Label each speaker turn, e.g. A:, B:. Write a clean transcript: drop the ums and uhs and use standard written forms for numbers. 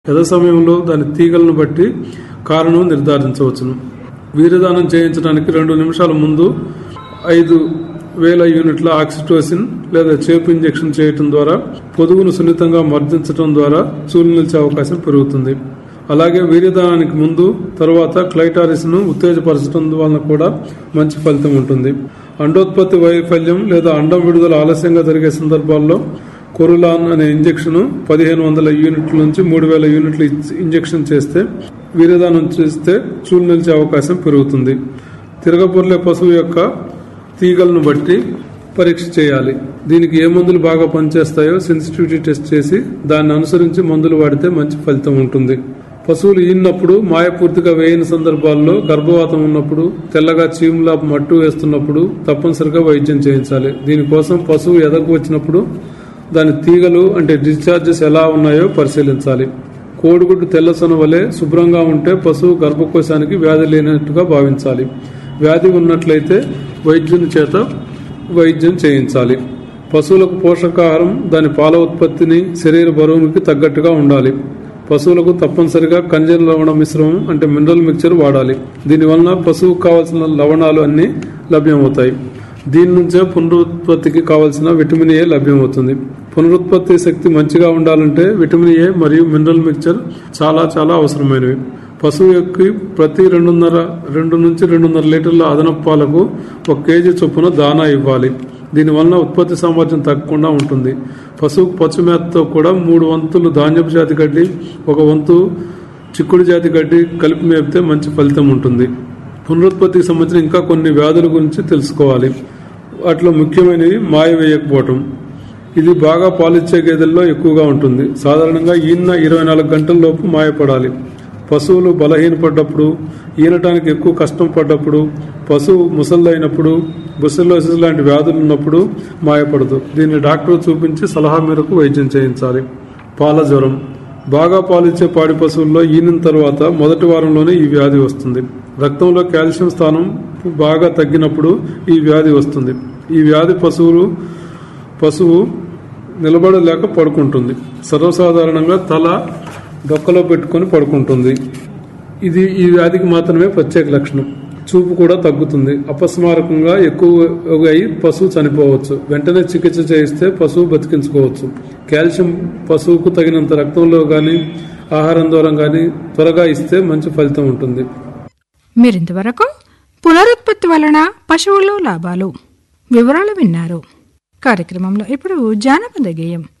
A: యథ సమయంలో దాని తీగలను బట్టి కారణం నిర్ధారించవచ్చును. వీర్యదానం చేయించడానికి 2 నిమిషాల ముందు 5,000 యూనిట్ల ఆక్సిటోసిన్ లేదా చేపు ఇంజెక్షన్ చేయటం ద్వారా పొదుగును సున్నితంగా మర్దించడం ద్వారా చూలు నిలిచే అవకాశం పెరుగుతుంది. అలాగే వీర్యదానానికి ముందు తర్వాత క్లైటారిస్ ను ఉత్తేజపరచడం వలన కూడా మంచి ఫలితం ఉంటుంది. అండోత్పత్తి వైఫల్యం లేదా అండం విడుదల ఆలస్యంగా జరిగే సందర్భాల్లో కొరులాన్ అనే ఇంజెక్షన్ 1,500 యూనిట్ల నుంచి 3,000 యూనిట్లు ఇంజెక్షన్ చేస్తే వీర్యదానం చేస్తే చూలు నిలిచే అవకాశం పెరుగుతుంది. తిరగబొర్లే పశువు యొక్క తీగలను బట్టి పరీక్ష చేయాలి. దీనికి ఏ మందులు బాగా పనిచేస్తాయో సెన్సిటివిటీ టెస్ట్ చేసి దాన్ని అనుసరించి మందులు వాడితే మంచి ఫలితం ఉంటుంది. పశువులు ఈనప్పుడు మాయ పూర్తిగా వేయని సందర్భాల్లో గర్భవాతం ఉన్నప్పుడు తెల్లగా చీములా మట్టు వేస్తున్నప్పుడు తప్పనిసరిగా వైద్యం చేయించాలి. దీనికోసం పశువు ఎదకు వచ్చినప్పుడు దాని తీగలు అంటే డిశ్చార్జెస్ ఎలా ఉన్నాయో పరిశీలించాలి. కోడిగుడ్డు తెల్లసొన వలె శుభ్రంగా ఉంటే పశువు గర్భకోశానికి వ్యాధి లేనట్టుగా భావించాలి. వ్యాధి ఉన్నట్లయితే వైద్యుని చేత వైద్యం చేయించాలి. పశువులకు పోషకాహారం దాని పాల ఉత్పత్తిని శరీర బరువునికి తగ్గట్టుగా ఉండాలి. పశువులకు తప్పనిసరిగా ఖనిజ లవణ మిశ్రమం అంటే మినరల్ మిక్చర్ వాడాలి. దీనివలన పశువుకు కావలసిన లవణాలు అన్ని లభ్యమవుతాయి. దీని నుంచే పునరుత్పత్తికి కావలసిన విటమిన్ ఏ లభ్యమవుతుంది. పునరుత్పత్తి శక్తి మంచిగా ఉండాలంటే విటమిన్ ఏ మరియు మినరల్ మిక్చర్ చాలా చాలా అవసరమైనవి. పశువు యొక్క ప్రతి 2 నుంచి 2.5 లీటర్ల అదనపు పాలకు 1 కేజీ చొప్పున దానా ఇవ్వాలి. దీనివలన ఉత్పత్తి సామర్థ్యం తగ్గకుండా ఉంటుంది. పశువుకు పచ్చు మేతతో కూడా 3 వంతులు ధాన్యపు జాతి గడ్డి 1 వంతు చిక్కుడు జాతి గడ్డి కలిపి మేపితే మంచి ఫలితం ఉంటుంది. పునరుత్పత్తికి సంబంధించిన ఇంకా కొన్ని వ్యాధుల గురించి తెలుసుకోవాలి. వాటిలో ముఖ్యమైనవి మాయ వేయకపోవటం. ఇది బాగా పాలిచ్చే గేదెల్లో ఎక్కువగా ఉంటుంది. సాధారణంగా ఈన 24 గంటల లోపు మాయపడాలి. పశువులు బలహీనపడ్డప్పుడు, ఈనటానికి ఎక్కువ కష్టం పడ్డప్పుడు, పశువు ముసలిదైనప్పుడు, బుసెలోసిస్ లాంటి వ్యాధులు ఉన్నప్పుడు మాయపడదు. దీన్ని డాక్టర్ చూపించి సలహా మేరకు వైద్యం చేయించాలి. పాల జ్వరం. బాగా పాలిచ్చే పాడి పశువుల్లో ఈనిన తర్వాత మొదటి వారంలోనే ఈ వ్యాధి వస్తుంది. రక్తంలో కాల్షియం స్థానం బాగా తగ్గినప్పుడు ఈ వ్యాధి వస్తుంది. ఈ వ్యాధి పశువు నిలబడలేక పడుకుంటుంది. సర్వసాధారణంగా తల డొక్కలో పెట్టుకుని పడుకుంటుంది. ఇది ఈ వ్యాధికి మాత్రమే ప్రత్యేక లక్షణం. చూపు కూడా తగ్గుతుంది. అపస్మారకంగా ఎక్కువ అయి పశువు చనిపోవచ్చు. వెంటనే చికిత్స చేయిస్తే పశువు బతికించుకోవచ్చు. కాల్షియం పశువుకు తగినంత రక్తంలో గాని ఆహారం ద్వారా గాని త్వరగా ఇస్తే మంచి ఫలితం ఉంటుంది.
B: మీరింతవరకు పునరుత్పత్తి వలన పశువులు లాభాలు వివరాలు విన్నారు. కార్యక్రమంలో ఇప్పుడు జానపద గేయం.